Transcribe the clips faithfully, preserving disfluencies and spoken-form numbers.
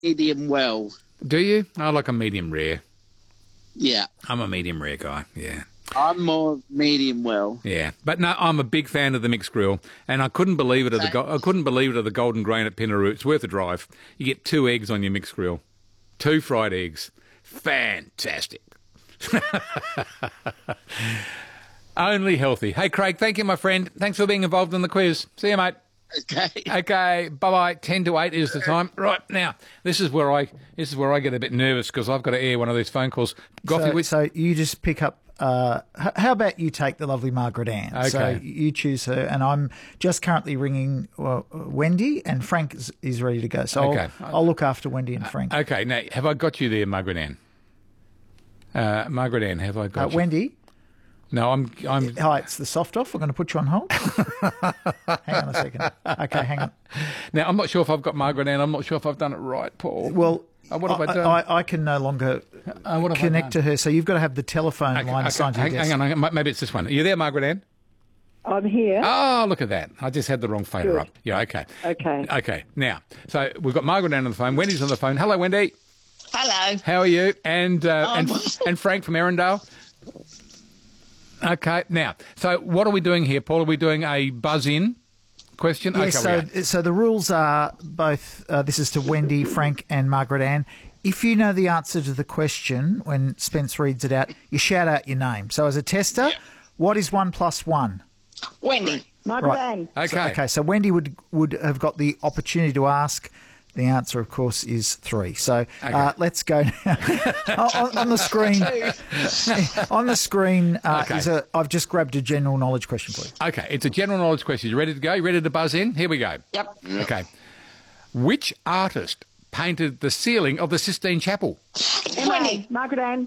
medium well. Do you? I like a medium rare. Yeah. I'm a medium rare guy, yeah. I'm more medium well. Yeah, but no, I'm a big fan of the mixed grill, and I couldn't believe it at the go- I couldn't believe it at the Golden Grain at Pinaroo. It's worth a drive. You get two eggs on your mixed grill, two fried eggs, fantastic. Only healthy. Hey, Craig, thank you, my friend. Thanks for being involved in the quiz. See you, mate. Okay. Okay. Bye bye. Ten to eight is the time. Right now, this is where I this is where I get a bit nervous because I've got to air one of these phone calls. Goffy, so, which... so you just pick up. Uh, h- how about you take the lovely Margaret Ann? Okay. So you choose her, and I'm just currently ringing uh, Wendy, and Frank is, is ready to go. So Okay. I'll, I'll look after Wendy and Frank. Okay. Now, have I got you there, Margaret Ann? Uh, Margaret Ann, have I got Uh, you? Wendy. No, I'm. I'm. Hi, it's the soft off. We're going to put you on hold. Hang on a second. Okay, hang on. Now, I'm not sure if I've got Margaret Ann. I'm not sure if I've done it right, Paul. Well, Uh, what have I I, done? I, I can no longer Uh, what have I connect done? to her, so you've got to have the telephone Okay, line okay, assigned to your hang, desk. hang on, hang on. Maybe it's this one. Are you there, Margaret Ann? I'm here. Oh, look at that. I just had the wrong photo Good. up. Yeah, okay. Okay. Okay, now, so we've got Margaret Ann on the phone. Wendy's on the phone. Hello, Wendy. Hello. How are you? And uh, Oh, and, well. and Frank from Erindale. Okay, now, so what are we doing here, Paul? Are we doing a buzz-in question? Yes, okay, we so, are. so the rules are both, uh, this is to Wendy, Frank and Margaret Ann. If you know the answer to the question when Spence reads it out, you shout out your name. So as a tester, what is one plus one? Wendy. Margaret Right. Ann. Okay. Okay, so Wendy would would have got the opportunity to ask. The answer, of course, is three. So uh, let's go now. on, on the screen. on the screen uh, Okay. is a. I've just grabbed a general knowledge question for you. Okay, it's a general knowledge question. You ready to go? You ready to buzz in? Here we go. Yep. Okay. Which artist painted the ceiling of the Sistine Chapel? Wendy. Margaret Ann.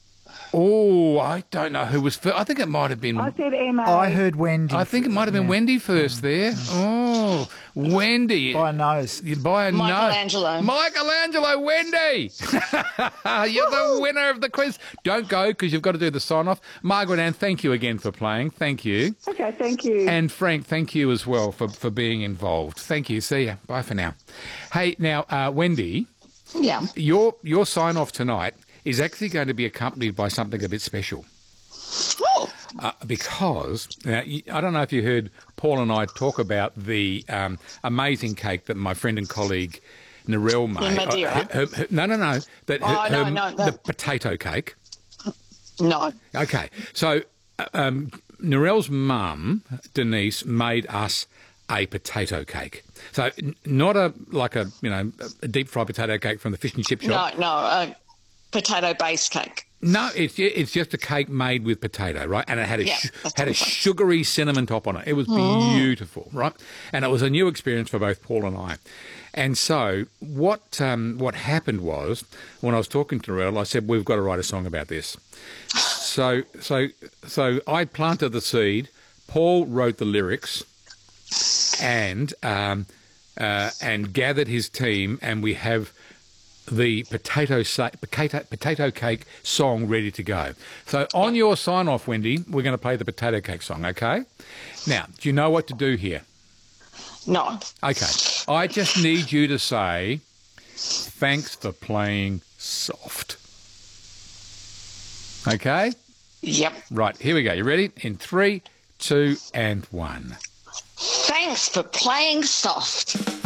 Oh, I don't know who was first. I think it might have been... I said Emma. I heard Wendy. I think it might have been Yeah. Wendy first there. Oh, Wendy. By a nose. You buy a no- Michelangelo. Michelangelo, Wendy. You're the winner of the quiz. Don't go because you've got to do the sign off. Margaret Ann, thank you again for playing. Thank you. Okay, thank you. And Frank, thank you as well for, for being involved. Thank you. See ya. Bye for now. Hey, now, uh, Wendy, Yeah. your your sign off tonight is actually going to be accompanied by something a bit special. Oh. Uh, because uh, y- I don't know if you heard Paul and I talk about the um, amazing cake that my friend and colleague Narelle made. In Madeira? Uh, her- her- no, no, no. That her, Oh, no, her- no, no. The potato cake. No. Okay, so uh, um, Narelle's mum, Denise, made us a potato cake. So n- not a like a you know a deep fried potato cake from the fish and chip shop. No, no. Uh, potato base cake. No, it's ju- it's just a cake made with potato, right? And it had a Yeah, sh- that's had a what it was. sugary cinnamon top on it. It was beautiful, right? And it was a new experience for both Paul and I. And so what um, what happened was when I was talking to Narelle, I said we've got to write a song about this. So so so I planted the seed. Paul wrote the lyrics, and um, uh, and gathered his team, and we have the potato, sa- potato potato cake song ready to go. So on your sign off, Wendy, we're going to play the potato cake song. Okay. Now, do you know what to do here? No. Okay. I just need you to say, "Thanks for playing soft." Okay. Yep. Right. Here we go. You ready? In three, two, and one. Thanks for playing soft.